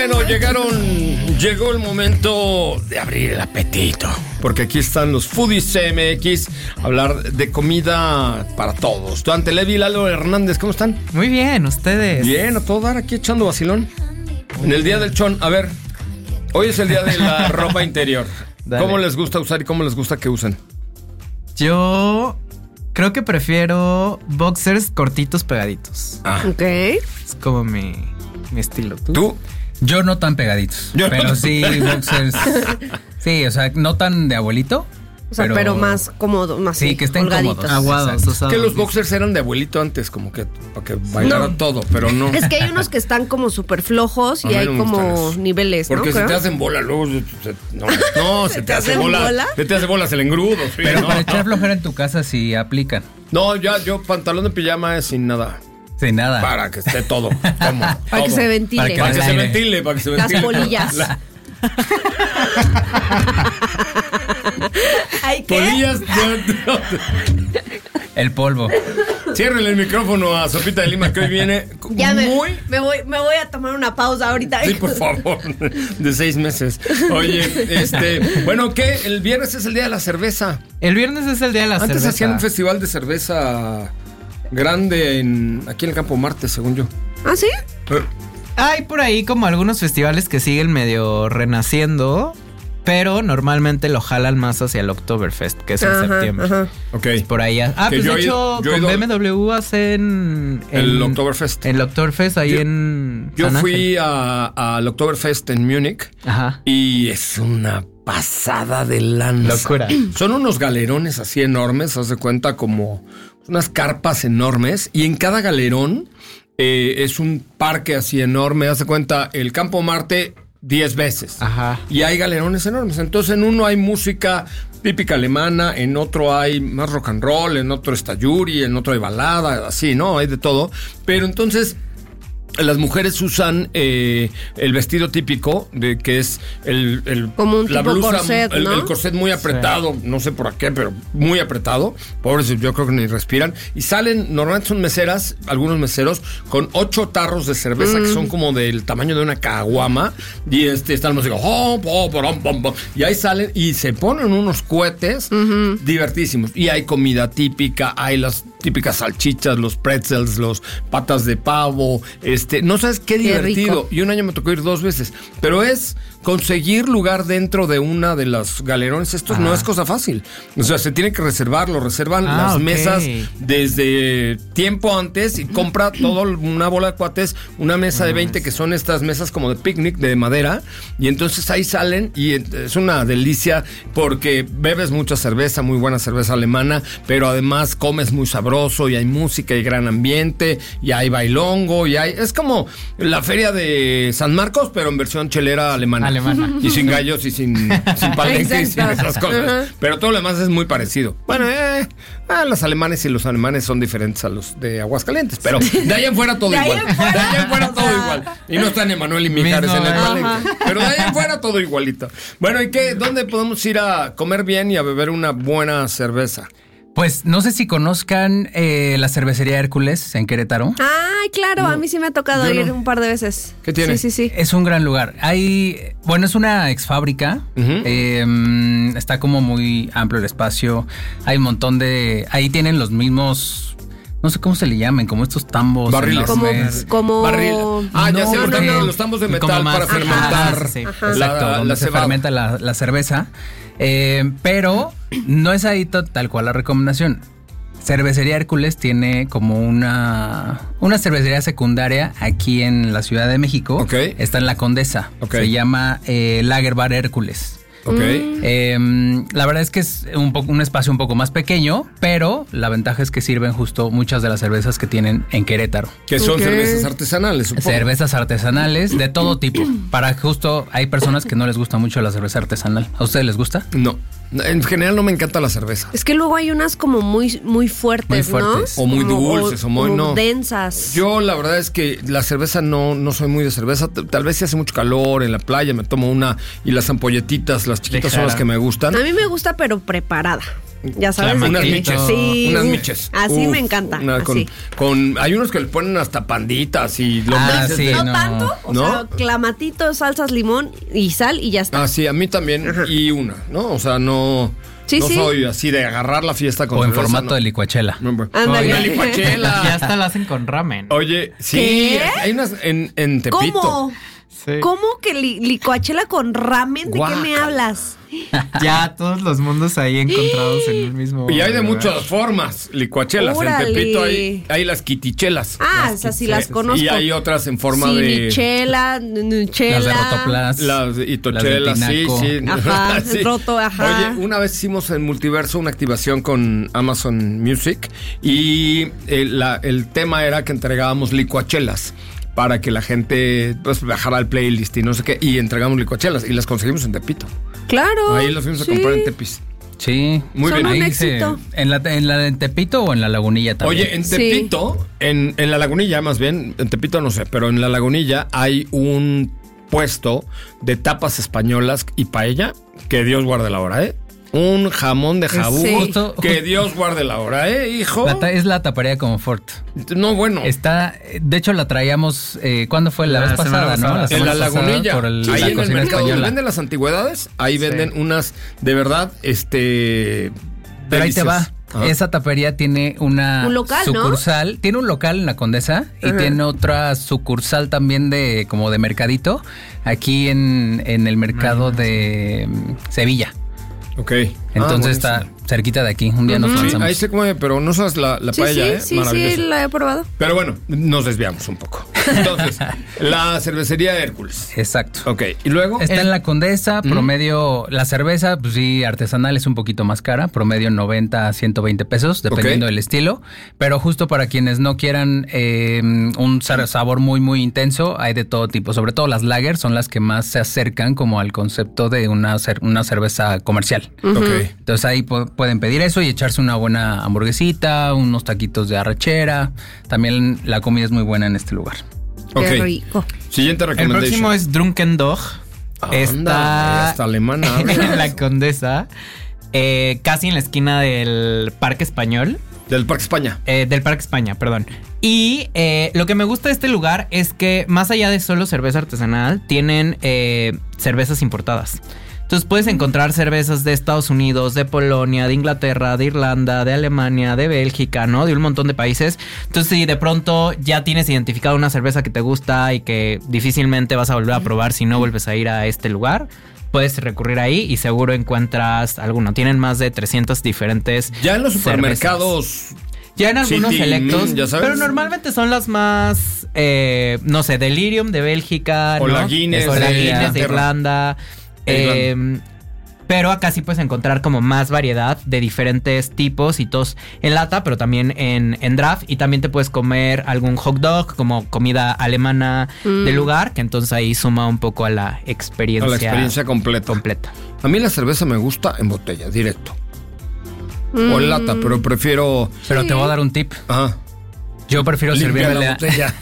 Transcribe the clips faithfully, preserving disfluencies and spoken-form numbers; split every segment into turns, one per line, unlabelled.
Bueno, llegaron, llegó el momento de abrir el apetito, porque aquí están los Foodies C M X, hablar de comida para todos. Dante Levi, Lalo Hernández, ¿cómo están?
Muy bien, ¿ustedes?
Bien, a todo dar, aquí echando vacilón. En el día del chon, a ver, hoy es el día de la ropa interior. Dale. ¿Cómo les gusta usar y cómo les gusta que usen?
Yo creo que prefiero boxers cortitos pegaditos.
Ah. Ok.
Es como mi, mi estilo. ¿Tú?
¿Tú?
Yo no tan pegaditos,
Yo
pero
no.
sí boxers. Sí, o sea, no tan de abuelito.
O sea, pero, pero más cómodo, más
sí, que estén
holgaditos.
cómodos.
Aguados,
Es que los boxers eran de abuelito antes, como que para que bailara
No.
todo, pero no.
Es que hay unos que están como súper flojos
A
y
mí
hay
no me
como
gustan esos.
niveles,
Porque
¿no?
se
Creo.
te hacen bola luego. Se, no, no, se,
¿Se
te,
te
hace
hacen
bola.
bola?
Se te hace bolas el engrudo. Sí,
Pero
no.
para echar flojera en tu casa sí aplican.
No, ya, yo pantalón de pijama es sin nada.
Sin nada.
Para que esté todo. Cómodo,
Para que
todo.
se ventile.
Para que
Para que se
aire.
ventile, para que se
Las
ventile.
polillas.
La-
Ay, ¿qué?
polillas.
El polvo.
Ciérrenle el micrófono a Sopita de Lima, que hoy viene
Ya me,
muy...
me, voy, me voy a tomar una pausa ahorita.
Sí, por favor, de seis meses. Oye, este, bueno, ¿qué? El viernes es el día de la cerveza.
El viernes es el día de la
Antes
cerveza.
hacían un festival de cerveza grande en aquí en el Campo Marte, según yo.
¿Ah, sí?
Eh,
Hay por ahí como algunos festivales que siguen medio renaciendo, pero normalmente lo jalan más hacia el Oktoberfest, que es en
Ajá,
septiembre.
ajá.
Ok.
Por ahí. Ah,
Que
pues
yo
de
he
hecho,
ido- yo he
con
ido-
B M W hacen
El Oktoberfest.
El Oktoberfest ahí
Yo-
en
Yo
San
fui
Ángel.
a- al Oktoberfest en Múnich
Ajá.
y es una pasada de lanza.
Locura.
Son unos galerones así enormes, haz de cuenta como unas carpas enormes y en cada galerón eh, es un parque así enorme, haz de cuenta el Campo Marte diez veces.
Ajá.
Y hay galerones enormes. Entonces en uno hay música típica alemana, en otro hay más rock and roll, en otro está Yuri, en otro hay balada, así, ¿no? Hay de todo. Pero entonces las mujeres usan eh, el vestido típico, de que es el, el
Como un
la
tipo
blusa,
corset,
el,
¿no?
el corset muy apretado, no sé por qué, pero muy apretado. Pobres, yo creo que ni respiran. Y salen, normalmente son meseras, algunos meseros, con ocho tarros de cerveza
Mm.
que son como del tamaño de una caguama. Y este, están música, oh, oh, pom, pom, pom. Y ahí salen y se ponen unos cohetes
Mm.
divertísimos. Y hay comida típica, hay las típicas salchichas, los pretzels, los patas de pavo, este, no sabes qué
Qué
divertido.
rico.
Y un año me tocó ir dos veces. Pero es conseguir lugar dentro de una de las galerones. Esto
Ajá.
no es cosa fácil. O sea, se tiene que reservar, lo reservan
Ah,
las
ok.
mesas desde tiempo antes y compra todo una bola de cuates, una mesa de veinte que son estas mesas como de picnic de madera. Y entonces ahí salen y es una delicia porque bebes mucha cerveza, muy buena cerveza alemana, pero además comes muy sabroso y hay música y gran ambiente y hay bailongo y hay... Es como la feria de San Marcos, pero en versión chelera alemana.
Alemana.
Y sin gallos y sin, sin palenque y sin
Exacto.
esas cosas.
Ajá.
Pero todo lo demás es muy parecido. Bueno, eh, ah, los alemanes y los alemanes son diferentes a los de Aguascalientes, pero de ahí en fuera todo
De ahí
igual.
en fuera.
De ahí en fuera todo
O sea.
igual. Y no están Emanuel y Mijares
Mismo,
en el
ajá.
palenque. Pero de ahí en fuera todo igualito. Bueno, ¿y qué? ¿Dónde podemos ir a comer bien y a beber una buena cerveza?
Pues no sé si conozcan eh, la cervecería Hércules en Querétaro.
Ay, claro, a mí sí me ha tocado
yo
ir
no.
un par de veces.
¿Qué tiene?
Sí, sí, sí.
Es un gran lugar. Hay, bueno, es una ex fábrica.
Ujú.
Eh, está como muy amplio el espacio. Hay un montón de, ahí tienen los mismos, no sé cómo se le llaman, como estos tambos.
Barriles.
Como,
enormes.
como...
Barril. Ah, ya
No,
sé,
no,
porque
no.
los tambos de
Como
metal
más-
para
Ajá,
fermentar
sí, sí.
Ajá.
la,
Exacto,
la
donde se
cebada.
fermenta la, la cerveza. Eh, pero no es ahí to- tal cual la recomendación. Cervecería Hércules tiene como una, una cervecería secundaria aquí en la Ciudad de México.
Ok.
Está en La Condesa.
Ok.
Se llama eh, Lager Bar Hércules.
Ok.
Eh, la verdad es que es un, poco, un espacio un poco más pequeño, pero la ventaja es que sirven justo muchas de las cervezas que tienen en Querétaro.
Que son
Ok.
cervezas artesanales, supongo.
Cervezas artesanales de todo tipo. Para justo, hay personas que no les gusta mucho la cerveza artesanal. ¿A ustedes les gusta?
No. En general no me encanta la cerveza.
Es que luego hay unas como muy, muy fuertes,
Muy fuertes.
¿no?
O muy
Como-
dulces, o muy-
como
no.
densas.
Yo la verdad es que la cerveza no, no soy muy de cerveza. T- Tal vez si hace mucho calor en la playa me tomo una y las ampolletitas, las chiquitas son
Ligera.
las que me gustan.
A mí me gusta, pero preparada. Ya sabes.
Clamato.
de
Unas
qué-
miches.
Sí.
Unas
uf,
miches.
Así
Uf,
me encanta.
una con,
así.
con- hay unos que le ponen hasta panditas y lo
Ah, sí,
no,
no.
tanto, o
¿No?
sea, clamatito, salsas, limón y sal y ya está.
Ah, sí, a mí también. Y una, ¿no? O sea, no,
Sí,
no
sí.
soy así de agarrar la fiesta con
O en
cerveza,
formato
no.
de licuachela.
No, hombre.
Ándale.
Una licuachela.
Ya hasta la hacen con ramen.
Oye, sí,
¿Qué?
hay unas en, en Tepito.
¿Cómo?
Sí.
¿Cómo que li- licuachela con ramen? ¿De qué me
Guácala.
hablas?
Ya todos los mundos ahí encontrados en el mismo.
Y hay de
lugar.
muchas formas, licuachelas.
Órale.
En Tepito hay, hay las quitichelas.
Ah, esas sí las conozco.
Y hay otras en forma de...
Sinichela, nuchela.
Las de Rotoplas.
Las hitochelas,
Las de
sí,
tinaco.
sí.
Ajá,
Sí.
roto, ajá.
Oye, una vez hicimos en Multiverso una activación con Amazon Music y el, la- el tema era que entregábamos licuachelas para que la gente pues bajara el playlist y no sé qué, y entregamos licuachelas y las conseguimos en Tepito.
Claro.
Ahí las fuimos a
sí.
comprar en Tepis.
Sí.
Muy
Son
bien.
un
Ahí se-
éxito.
¿En la, en la de Tepito o en la Lagunilla también?
Oye, en
Sí.
Tepito, en, en la Lagunilla más bien, en Tepito no sé, pero en la Lagunilla hay un puesto de tapas españolas y paella, que Dios guarde la hora, ¿eh? Un jamón de jabú,
Sí.
Justo-
que Dios guarde la hora, ¿eh, hijo?
La ta- es la taparía Confort.
No, bueno.
Está, de hecho la traíamos, eh, ¿cuándo fue? La,
La
vez
semana
pasada, ¿no?
pasada.
La
En
semana
la
pasada
Lagunilla,
por el-
ahí
la
en el
cocina
mercado donde
española.
venden las antigüedades, ahí venden unas, de verdad, este...
Pero ahí te va.
deliciosas. Ajá.
Esa tapería tiene una
Un local, ¿no?
sucursal. Tiene un local en la Condesa y
Ajá.
tiene otra sucursal también de como de mercadito aquí en, en el mercado de mm, Sevilla.
Ok.
Entonces
Ah,
está cerquita de aquí. Un día nos
buenísimo. Sí,
lanzamos.
ahí se come, pero no sabes la, la
Sí,
paella,
sí,
¿eh?
sí, sí,
Maravillosa.
la he probado.
Pero bueno, nos desviamos un poco. Entonces, la cervecería Hércules.
Exacto.
Ok, y luego...
Está en la Condesa,
Ujú.
promedio, la cerveza, pues sí, artesanal es un poquito más cara, promedio noventa a ciento veinte pesos, dependiendo
Ok.
del estilo. Pero justo para quienes no quieran eh, un sa- sabor muy, muy intenso, hay de todo tipo. Sobre todo las lagers son las que más se acercan como al concepto de una, cer- una cerveza comercial.
Ok.
Entonces ahí pu- pueden pedir eso y echarse una buena hamburguesita, unos taquitos de arrachera. También la comida es muy buena en este lugar.
Ok.
Qué rico.
Siguiente
El
recomendación.
próximo es Drunken Dog.
Anda,
Está
hasta alemana
en
hablas.
la Condesa, eh, casi en la esquina del Parque Español.
Del Parque España.
Eh, del Parque España, perdón. Y eh, lo que me gusta de este lugar es que más allá de solo cerveza artesanal, tienen eh, cervezas importadas. Entonces puedes encontrar cervezas de Estados Unidos, de Polonia, de Inglaterra, de Irlanda, de Alemania, de Bélgica, ¿no? De un montón de países. Entonces si de pronto ya tienes identificado una cerveza que te gusta y que difícilmente vas a volver a probar si no vuelves a ir a este lugar, puedes recurrir ahí y seguro encuentras alguno. Tienen más de trescientas diferentes
Ya en los
cervezas.
supermercados...
Ya en algunos
City,
selectos,
mm, ya sabes.
pero normalmente son las más, eh, no sé, Delirium de Bélgica,
O
¿no?
la Guinness
o la
de
Guinness de
Inglaterra.
Irlanda.
De
eh, pero acá sí puedes encontrar como más variedad de diferentes tipos y todos en lata, pero también en, en draft. Y también te puedes comer algún hot dog como comida alemana
Mm.
del lugar, que entonces ahí suma un poco a la experiencia,
A la experiencia completa.
completa.
A mí la cerveza me gusta en botella, directo. O
Mm.
en lata, pero prefiero...
Pero te voy a dar un tip.
Ajá.
Yo prefiero
Limpiar
servirla.
la botella.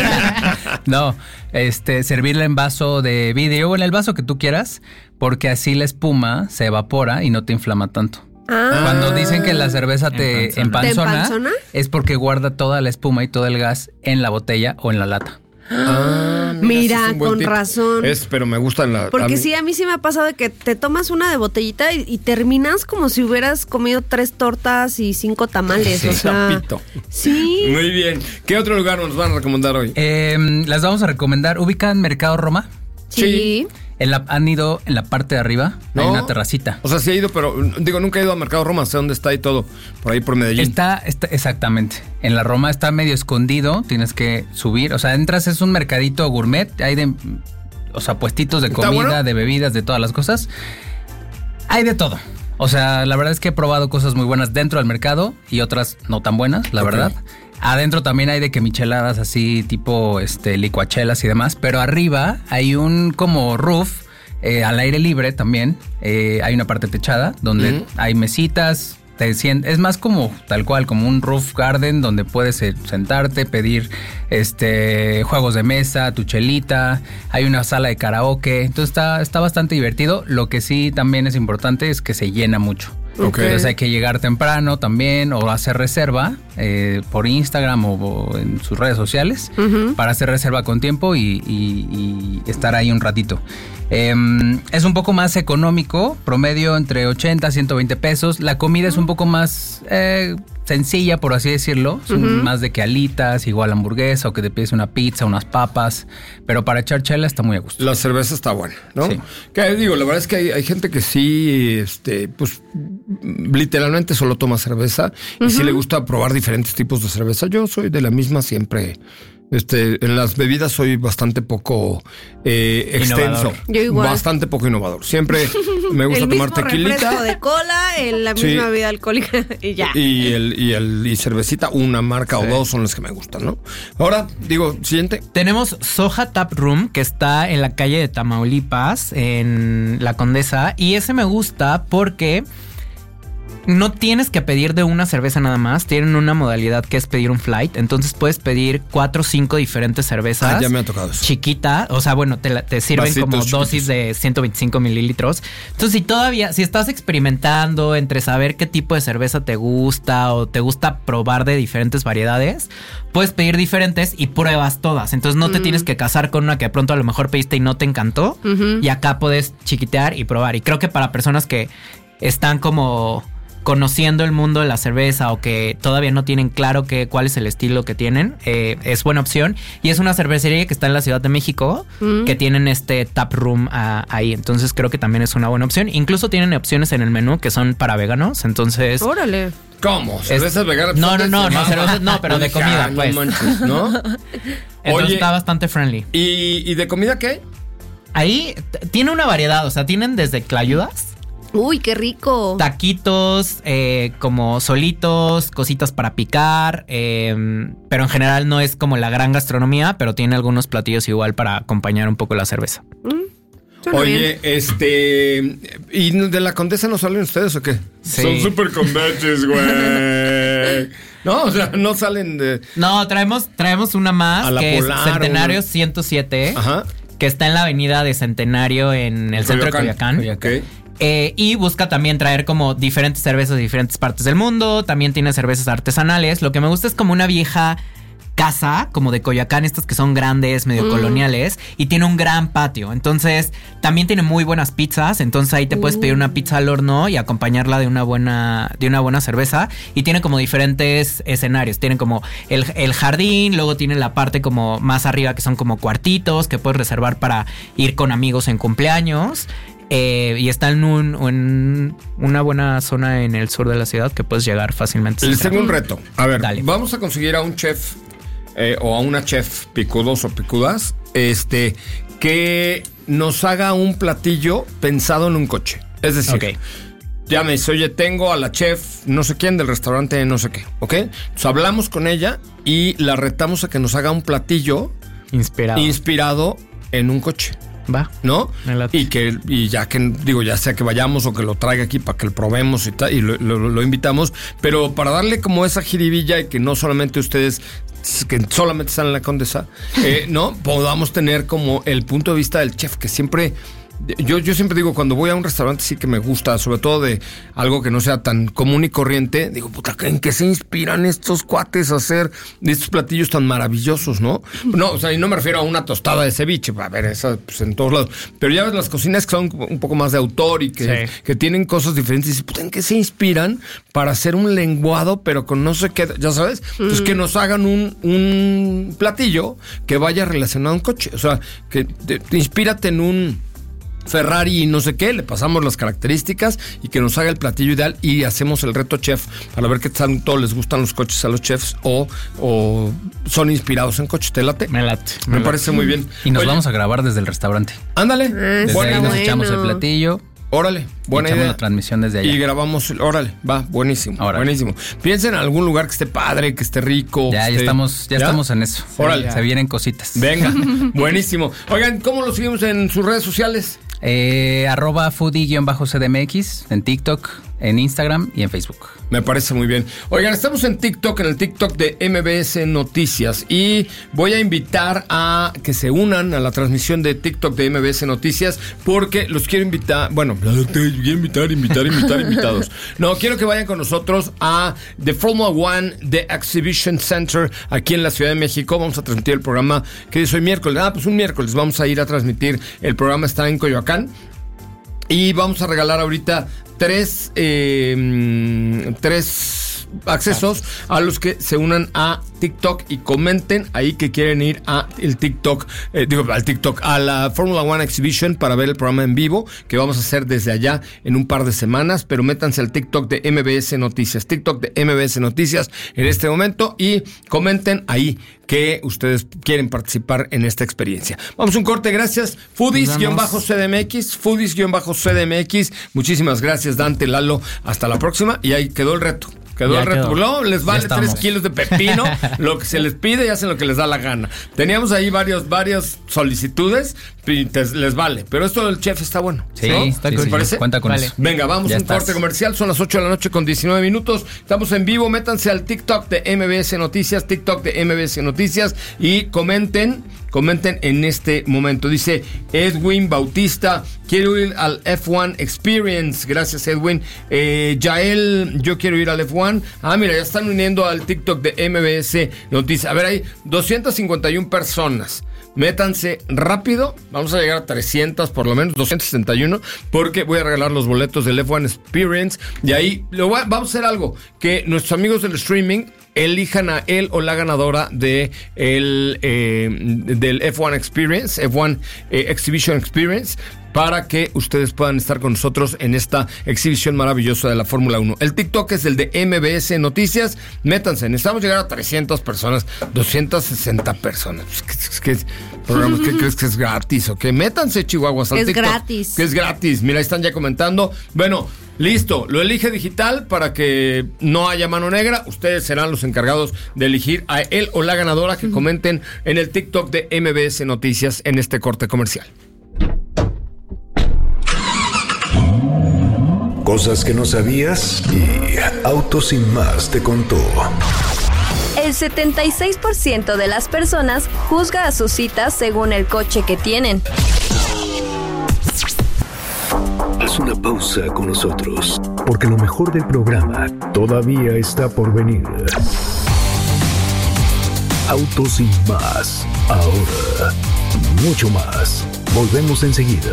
No, este, servirla en vaso de vidrio o en el vaso que tú quieras, porque así la espuma se evapora y no te inflama tanto.
Ah,
Cuando dicen que la cerveza te
Empanzona.
empanzona,
¿Te empanzona?
es porque guarda toda la espuma y todo el gas en la botella o en la lata.
Ah,
Mira,
ese es un buen
con
tip.
razón.
Es, pero me gusta en la... a
Porque
mí-
sí, a mí sí me ha pasado de que te tomas una de botellita y, y terminas como si hubieras comido tres tortas y cinco tamales.
Sí,
o sea,
tapito.
sí.
Muy bien. ¿Qué otro lugar nos van a recomendar hoy?
Eh, las vamos a recomendar. ¿Ubican Mercado Roma?
Sí.
En la- han ido en la parte de arriba, hay
¿No?
una terracita.
O sea, sí he ido, pero digo, nunca he ido a Mercado Roma, sé dónde está y todo. Por ahí por Medellín.
Está, está, exactamente. En la Roma está medio escondido, tienes que subir. O sea, entras, es un mercadito gourmet, hay de, o sea, puestitos de
¿Está
comida,
bueno?
de bebidas, de todas las cosas. Hay de todo. O sea, la verdad es que he probado cosas muy buenas dentro del mercado y otras no tan buenas, la
Ok.
verdad. Adentro también hay de que micheladas así, tipo este licuachelas y demás. Pero arriba hay un como roof, eh, al aire libre también. Eh, hay una parte techada donde
Ujú.
hay mesitas. Te sien- es más como tal cual, como un roof garden donde puedes eh, sentarte, pedir este juegos de mesa, tu chelita. Hay una sala de karaoke. Entonces está, está bastante divertido. Lo que sí también es importante es que se llena mucho.
Ok.
Entonces hay que llegar temprano también o hacer reserva eh, por Instagram o, o en sus redes sociales
Ujú.
para hacer reserva con tiempo y, y- y estar ahí un ratito. Eh, es un poco más económico, promedio entre ochenta a ciento veinte pesos. La comida es un poco más eh, sencilla, por así decirlo. Son
Ujú.
más de que alitas, igual hamburguesa o que te pides una pizza, unas papas. Pero para echar chela está muy a gusto.
La cerveza está buena, ¿no?
Sí.
Que digo, la verdad es que hay, hay gente que sí, este, pues, literalmente solo toma cerveza y sí le gusta probar diferentes tipos de cerveza. Yo soy de la misma siempre. Este, en las bebidas soy bastante poco eh, extenso.
Innovador.
Yo igual.
Bastante poco innovador. Siempre me gusta
el
tomar
mismo refresco
tequilita.
de cola, en la
Sí.
misma bebida alcohólica y ya.
Y el, y el y cervecita, una marca
Sí.
o dos son las que me gustan, ¿no? Ahora, digo, siguiente.
Tenemos Soja Tap Room, que está en la calle de Tamaulipas, en La Condesa. Y ese me gusta porque no tienes que pedir de una cerveza nada más. Tienen una modalidad que es pedir un flight. Entonces puedes pedir cuatro o cinco diferentes cervezas.
Ah, ya me ha tocado eso.
Chiquita, o sea, bueno, te, la- te sirven
Vasitos
como
chiquitos.
dosis de ciento veinticinco mililitros. Entonces, si todavía, si estás experimentando entre saber qué tipo de cerveza te gusta o te gusta probar de diferentes variedades, puedes pedir diferentes y pruebas todas. Entonces, no te tienes que casar con una que de pronto a lo mejor pediste y no te encantó.
Ujú.
Y acá puedes chiquitear y probar. Y creo que para personas que están como conociendo el mundo de la cerveza o que todavía no tienen claro que, cuál es el estilo que tienen, eh, es buena opción. Y es una cervecería que está en la Ciudad de México,
Mm.
que tienen este tap room ah, ahí. Entonces creo que también es una buena opción. Incluso tienen opciones en el menú que son para veganos. Entonces...
Órale.
¿Cómo? ¿Cervezas veganas?
No, no, no, no,
Ah,
cervezas- no, pero de
dije,
comida,
ah, no
pues.
manches, ¿no?
Entonces
Oye,
está bastante friendly.
¿y, ¿y de comida qué hay?
Ahí t- tiene una variedad, o sea, tienen desde clayudas,
Uy, qué rico.
taquitos, eh, como solitos, cositas para picar, eh, pero en general no es como la gran gastronomía, pero tiene algunos platillos igual para acompañar un poco la cerveza.
Suena
Oye,
bien.
este... ¿Y de la Condesa no salen ustedes o qué?
Sí.
Son súper condeches, güey. No, o sea, no salen de...
No, traemos, traemos una más
A la
que
Polar,
es Centenario
una-
ciento siete,
Ajá.
que está en la avenida de Centenario en el centro de Coyoacán.
Ok.
Eh, y busca también traer como diferentes cervezas de diferentes partes del mundo. También tiene cervezas artesanales. Lo que me gusta es como una vieja casa, como de Coyoacán, estas que son grandes, medio
Mm.
coloniales, y tiene un gran patio. Entonces, también tiene muy buenas pizzas. Entonces ahí te puedes pedir una pizza al horno y acompañarla de una buena, de una buena cerveza. Y tiene como diferentes escenarios. Tienen como el, el jardín, luego tiene la parte como más arriba que son como cuartitos que puedes reservar para ir con amigos en cumpleaños. Eh, y está en, un, en una buena zona en el sur de la ciudad que puedes llegar fácilmente.
Les tengo un reto. A ver,
Dale.
vamos a conseguir a un chef eh, o a una chef picudos o picudas este, que nos haga un platillo pensado en un coche. Es decir,
Ok.
ya me dice, oye, tengo a la chef no sé quién del restaurante no sé qué, ¿ok? Entonces hablamos con ella y la retamos a que nos haga un platillo
Inspirado.
inspirado en un coche.
Va.
¿No?
Me late.
Y que, y ya que, digo, ya sea que vayamos o que lo traiga aquí para que lo probemos y tal, y lo, lo- lo invitamos, pero para darle como esa jiribilla y que no solamente ustedes, que solamente están en la Condesa, eh, ¿no? Podamos tener como el punto de vista del chef, que siempre. Yo, yo siempre digo, cuando voy a un restaurante sí que me gusta, sobre todo de algo que no sea tan común y corriente, digo, puta, ¿en qué se inspiran estos cuates a hacer estos platillos tan maravillosos, no? No, o sea, y no me refiero a una tostada de ceviche, a ver, esa pues, en todos lados, pero ya ves las cocinas que son un poco más de autor y que,
Sí.
que tienen cosas diferentes, y dices, puta, ¿en qué se inspiran para hacer un lenguado, pero con no sé qué, ya sabes? Entonces que nos hagan un, un platillo que vaya relacionado a un coche, o sea, que te, te inspírate en un Ferrari y no sé qué, le pasamos las características y que nos haga el platillo ideal y hacemos el reto chef para ver qué tanto les gustan los coches a los chefs o, o son inspirados en coches. ¿Te late?
Me late.
Me
late.
parece muy bien.
Y nos
Oye,
vamos a grabar desde el restaurante.
Ándale.
Desde
Está
ahí
Buena
nos
idea.
echamos el
bueno.
platillo.
Órale, buena
y echamos
idea.
la transmisión desde allá.
Y grabamos, el- órale, va, buenísimo,
Órale.
buenísimo. Piensa en algún lugar que esté padre, que esté rico.
Ya,
que
ya
esté-
estamos, ya, estamos en eso.
Órale.
Se vienen cositas.
Venga, buenísimo. Oigan, ¿cómo lo seguimos en sus redes sociales?
Eh, arroba foodie-cdmx en TikTok, en Instagram y en Facebook.
Me parece muy bien. Oigan, estamos en TikTok, en el TikTok de M B S Noticias, y voy a invitar a que se unan a la transmisión de TikTok de M B S Noticias, porque los quiero invitar, bueno, quiero invitar, invitar, invitar, invitados. No, quiero que vayan con nosotros a The Formula One The Exhibition Center aquí en la Ciudad de México. Vamos a transmitir el programa que es hoy miércoles. Ah, pues un miércoles vamos a ir a transmitir. El programa está en Coyoacán y vamos a regalar ahorita tres, eh, tres accesos a los que se unan a TikTok y comenten ahí que quieren ir a el TikTok, eh, digo, al TikTok, a la Formula One Exhibition para ver el programa en vivo que vamos a hacer desde allá en un par de semanas, pero métanse al TikTok de M B S Noticias, TikTok de M B S Noticias en este momento y comenten ahí que ustedes quieren participar en esta experiencia. Vamos a un corte, gracias. Foodies-C D M X, Foodies-C D M X, muchísimas gracias Dante, Lalo, hasta la próxima, y ahí quedó el reto. Quedó
Ya
el reto.
quedó.
No, les vale tres kilos de pepino, lo que se les pide y hacen lo que les da la gana. Teníamos ahí varios, varias solicitudes y te- les vale. Pero esto del chef está bueno.
Sí,
¿no?
está
¿Les
cool.
parece?
Cuenta con
Vale.
eso.
Venga, vamos a
Ya
un
estás.
corte comercial. Son las ocho de la noche con diecinueve minutos. Estamos en vivo. Métanse al TikTok de M B S Noticias, TikTok de M B S Noticias y comenten, comenten en este momento. Dice Edwin Bautista, quiero ir al F uno Experience. Gracias, Edwin. Eh, Yael, yo quiero ir al F uno. Ah, mira, ya están uniendo al TikTok de M B S Noticias. A ver, hay doscientas cincuenta y una personas. Métanse rápido, vamos a llegar a trescientas por lo menos, doscientas sesenta y uno, porque voy a regalar los boletos del F uno Experience. Y ahí lo voy a- vamos a hacer algo, que nuestros amigos del streaming elijan a él o la ganadora de el, eh, del F uno Experience, F uno eh, Exhibition Experience, para que ustedes puedan estar con nosotros en esta exhibición maravillosa de la Fórmula uno. El TikTok es el de M B S Noticias. Métanse, necesitamos llegar a trescientas personas, doscientas sesenta personas. ¿Qué, qué, qué, programas, ¿qué crees que es gratis o qué? Métanse, chihuahuas, al
Es
TikTok.
gratis.
Que es gratis. Mira, ahí están ya comentando. Bueno, listo. Lo elige digital para que no haya mano negra. Ustedes serán los encargados de elegir a él o la ganadora que comenten en el TikTok de M B S Noticias en este corte comercial.
Cosas que no sabías y Autos Sin Más te contó.
El setenta y seis por ciento de las personas juzga a sus citas según el coche que tienen.
Haz una pausa con nosotros, porque lo mejor del programa todavía está por venir. Autos Sin Más, ahora mucho más. Volvemos enseguida.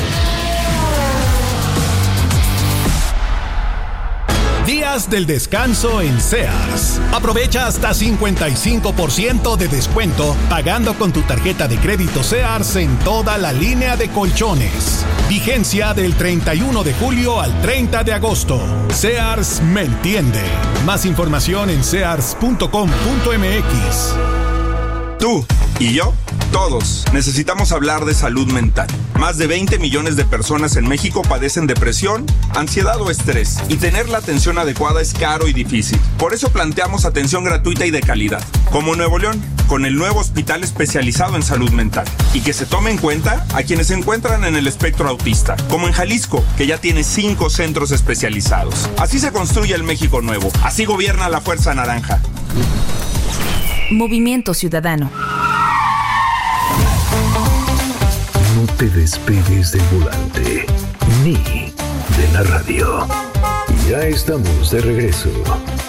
Días del descanso en Sears. Aprovecha hasta cincuenta y cinco por ciento de descuento pagando con tu tarjeta de crédito Sears en toda la línea de colchones. Vigencia del treinta y uno de julio al treinta de agosto. Sears me entiende. Más información en sears punto com punto m x.
Tú y yo, todos, necesitamos hablar de salud mental. Más de veinte millones de personas en México padecen depresión, ansiedad o estrés, y tener la atención adecuada es caro y difícil. Por eso planteamos atención gratuita y de calidad, como en Nuevo León, con el nuevo hospital especializado en salud mental, y que se tome en cuenta a quienes se encuentran en el espectro autista, como en Jalisco, que ya tiene cinco centros especializados. Así se construye el México nuevo, así gobierna la Fuerza Naranja.
Movimiento Ciudadano.
No te despegues del volante, ni de la radio. Ya estamos de regreso.